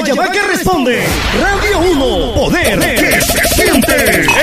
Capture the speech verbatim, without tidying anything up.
Guayabá que responde. Radio uno, poder que se siente.